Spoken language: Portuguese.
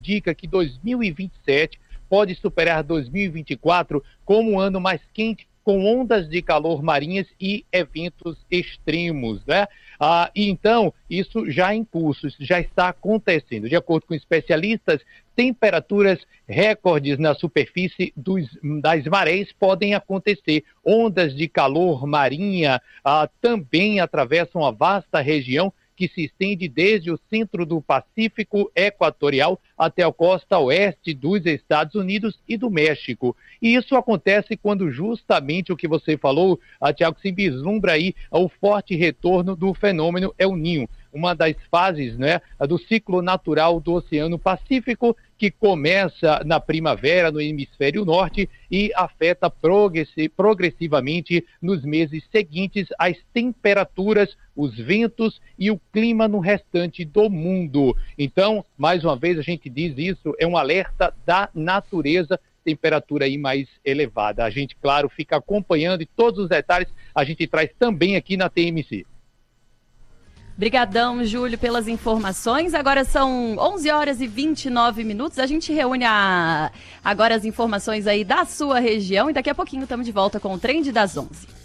indica que 2027 pode superar 2024 como um ano mais quente, com ondas de calor marinhas e eventos extremos, né? Então, isso já é em curso, isso já está acontecendo. De acordo com especialistas, temperaturas recordes na superfície das marés podem acontecer. Ondas de calor marinha também atravessam a vasta região que se estende desde o centro do Pacífico Equatorial até a costa oeste dos Estados Unidos e do México. E isso acontece quando justamente o que você falou, Tiago, se vislumbra aí o forte retorno do fenômeno El Niño, uma das fases, né, do ciclo natural do Oceano Pacífico, que começa na primavera no hemisfério norte e afeta progressivamente nos meses seguintes as temperaturas, os ventos e o clima no restante do mundo. Então, mais uma vez a gente diz isso, é um alerta da natureza, temperatura aí mais elevada. A gente, claro, fica acompanhando e todos os detalhes a gente traz também aqui na TMC. Obrigadão, Júlio, pelas informações. Agora são 11 horas e 29 minutos. A gente reúne agora as informações aí da sua região e daqui a pouquinho estamos de volta com o Trend das 11.